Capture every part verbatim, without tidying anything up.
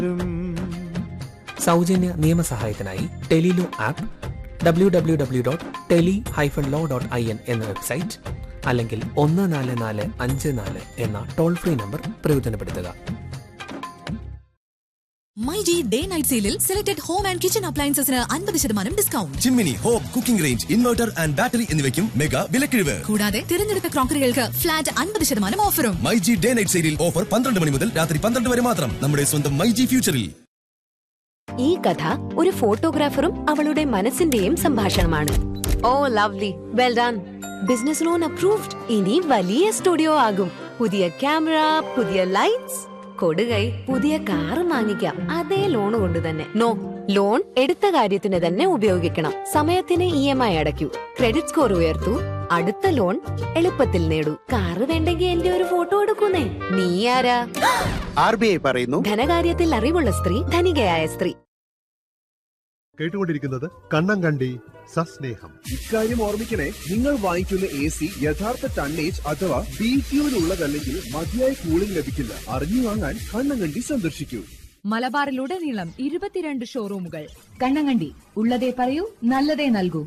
സൗജന്യ നിയമസഹായത്തിനായി Tele-Law app, W W W dot tele hyphen law dot I N എന്ന website, അല്ലെങ്കിൽ ഒന്ന് നാല് നാല് അഞ്ച് നാല് എന്ന ടോൾ ഫ്രീ നമ്പർ പ്രയോജനപ്പെടുത്തുക. മൈജി ഡേ നൈറ്റ് സെയിലിൽ സെലക്ടഡ് ഹോം ആൻഡ് കിച്ചൺ അപ്ലയൻസസിന് അൻപത് ശതമാനം discount. Chimmini, home cooking range, inverter and battery എന്നിവയ്ക്കും മെഗാ വിലക്കിഴിവ്. കൂടാതെ തിരഞ്ഞെടുത്ത ക്രോക്കറികൾക്ക് ഫ്ലാറ്റ് അൻപത് ശതമാനം ഓഫറും. മൈജി ഡേ നൈറ്റ് സെയിലിൽ ഓഫർ പന്ത്രണ്ട് മണി മുതൽ രാത്രി പന്ത്രണ്ട് വരെ മാത്രം. നമ്മുടെ സ്വന്തം മൈജി ഫ്യൂച്ചറിൽ. ഈ കഥ ഒരു ഫോട്ടോഗ്രാഫറും അവളുടെ മനസ്സിന്റെയും സംഭാഷണമാണ്. ഓ lovely, well done. Business loan approved. ഇനി വലിയ സ്റ്റുഡിയോ ആകും. പുതിയ ക്യാമറ, പുതിയ ലൈറ്റ്സ്, കൊടുകൈ, പുതിയ കാറ് വാങ്ങിക്കാം. അതേ ലോൺ കൊണ്ട് തന്നെ. നോ, ലോൺ എടുത്ത കാര്യത്തിന് തന്നെ ഉപയോഗിക്കണം. സമയത്തിന് E M I അടയ്ക്കൂ. Credit score ഉയർത്തൂ. അടുത്ത ലോൺ എളുപ്പത്തിൽ നേടൂ. കാറ് വേണ്ടെങ്കിൽ എന്റെ ഒരു ഫോട്ടോ എടുക്കുന്നേ. നീ ആരാ? ആർ ബി ഐ പറയുന്നു, ധനകാര്യത്തിൽ അറിവുള്ള സ്ത്രീ ധനികയായ സ്ത്രീ. കേട്ടുകൊണ്ടിരിക്കുന്നത് കണ്ണങ്കണ്ടി സസ്നേഹം. ഇക്കാര്യം ഓർമ്മിക്കണേ, നിങ്ങൾ വാങ്ങിക്കുന്ന എ സി യഥാർത്ഥ ടണ്ണേജ് അഥവാ ബി ടിയുള്ളതല്ലെങ്കിൽ മതിയായ കൂളിംഗ് ലഭിക്കില്ല. അറിഞ്ഞു വാങ്ങാൻ കണ്ണങ്കണ്ടി സന്ദർശിക്കൂ. മലബാറിലുടനീളം ഇരുപത്തിരണ്ട് ഷോറൂമുകൾ. കണ്ണങ്കണ്ടി, ഉള്ളതേ പറയൂ, നല്ലതേ നൽകൂ.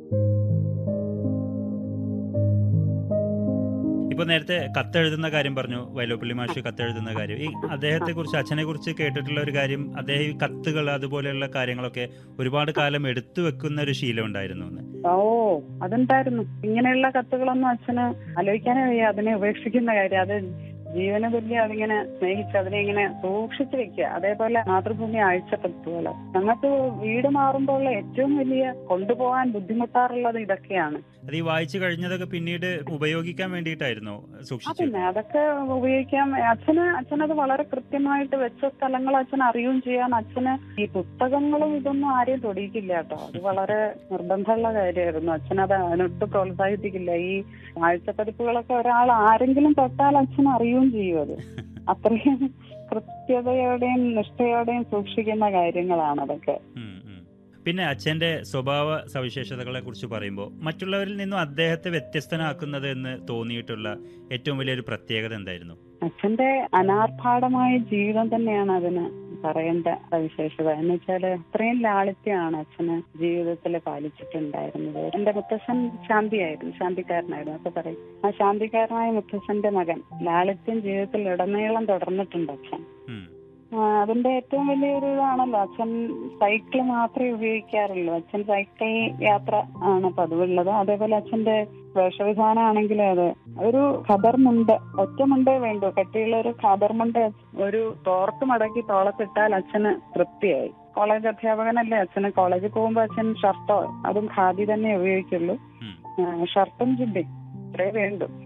ഇപ്പോൾ നേരത്തെ കത്തെഴുതുന്ന കാര്യം പറഞ്ഞു, വൈലോപ്പിള്ളി മാഷ് കത്തെഴുതുന്ന കാര്യം. ഈ അദ്ദേഹത്തെ കുറിച്ച്, അച്ഛനെ കുറിച്ച് കേട്ടിട്ടുള്ള ഒരു കാര്യം, അദ്ദേഹം ഈ കത്തുകൾ അതുപോലെയുള്ള കാര്യങ്ങളൊക്കെ ഒരുപാട് കാലം എടുത്തു വെക്കുന്ന ഒരു ശീലം ഉണ്ടായിരുന്നു. ഓ അതുണ്ടായിരുന്നു. ഇങ്ങനെയുള്ള കത്തുകളൊന്നും അച്ഛന് ആലോചിക്കാനേ വയ്യ. അതിനെ ഉപേക്ഷിക്കുന്ന കാര്യം, അത് ജീവന തുല്യം അതിങ്ങനെ സ്നേഹിച്ച് അതിനെ ഇങ്ങനെ സൂക്ഷിച്ചു വെക്കുക. അതേപോലെ മാതൃഭൂമി ആഴ്ചപ്പത്തുപോലെ ഞങ്ങൾക്ക് വീട് മാറുമ്പോൾ ഏറ്റവും വലിയ കൊണ്ടുപോകാൻ ബുദ്ധിമുട്ടാറുള്ളത് ഇതൊക്കെയാണ്. അത് ഈ വായിച്ചു കഴിഞ്ഞതൊക്കെ പിന്നീട് ഉപയോഗിക്കാൻ വേണ്ടിയിട്ടായിരുന്നു സൂക്ഷിച്ചത്. പിന്നെ അതൊക്കെ ഉപയോഗിക്കാൻ അച്ഛന് അച്ഛനത് വളരെ കൃത്യമായിട്ട് വെച്ച സ്ഥലങ്ങൾ അച്ഛൻ അറിയുകയും ചെയ്യാൻ. അച്ഛന് ഈ പുസ്തകങ്ങളും ഇതൊന്നും ആരെയും തൊടിയിക്കില്ല കേട്ടോ. അത് വളരെ നിർബന്ധമുള്ള കാര്യമായിരുന്നു. അച്ഛനത് അതിനൊട്ട് പ്രോത്സാഹിപ്പിക്കില്ല. ഈ ആഴ്ചപ്പതിപ്പുകളൊക്കെ ഒരാൾ ആരെങ്കിലും തൊട്ടാൽ അച്ഛൻ അറിയുകയും ചെയ്യും. അത് അത്രയും കൃത്യതയോടെയും നിഷ്ഠയോടെയും സൂക്ഷിക്കുന്ന കാര്യങ്ങളാണ് അതൊക്കെ. പിന്നെ അച്ഛന്റെ സ്വഭാവ സവിശേഷതകളെ കുറിച്ച് പറയുമ്പോൾ മറ്റുള്ളവരിൽ നിന്നും അദ്ദേഹത്തെ വ്യത്യസ്തനാക്കുന്നത് എന്ന് തോന്നിയിട്ടുള്ള ഏറ്റവും വലിയൊരു പ്രത്യേകത എന്തായിരുന്നു? അച്ഛന്റെ അനാർഭാടമായ ജീവിതം തന്നെയാണ് അതിന് പറയേണ്ട സവിശേഷത. എന്ന് വെച്ചാല് അത്രയും ലാളിത്യമാണ് അച്ഛന് ജീവിതത്തിൽ പാലിച്ചിട്ടുണ്ടായിരുന്നത്. എന്റെ മുത്തശ്ശൻ ശാന്തിയായിരുന്നു, ശാന്തിക്കാരനായിരുന്നു ഒക്കെ പറയും. ആ ശാന്തിക്കാരനായ മുത്തശ്ശന്റെ മകൻ ലാളിത്യം ജീവിതത്തിൽ ഉടനീളം തുടർന്നിട്ടുണ്ട് അച്ഛൻ. അതിന്റെ ഏറ്റവും വലിയൊരു ഇതാണല്ലോ, അച്ഛൻ സൈക്കിൾ മാത്രമേ ഉപയോഗിക്കാറുള്ളൂ. അച്ഛൻ സൈക്കിൾ യാത്ര ആണ് പതിവുള്ളത്. അതേപോലെ അച്ഛന്റെ വേഷവിധാനം ആണെങ്കിലും അതെ, ഒരു ഖദർമുണ്ട്, ഒറ്റ മുണ്ടേ വേണ്ടു, കട്ടിയുള്ള ഒരു ഖദർമുണ്ട്, ഒരു തോർത്ത് മടക്കി തോളത്തിട്ടാൽ അച്ഛന് തൃപ്തിയായി. കോളേജ് അധ്യാപകനല്ലേ അച്ഛന്. കോളേജിൽ പോകുമ്പോ അച്ഛൻ ഷർട്ടോ അതും ഖാദി തന്നെ ഉപയോഗിക്കുള്ളൂ. ഷർട്ടും ജുബ്ബയും ഇത്രേ വേണ്ടു.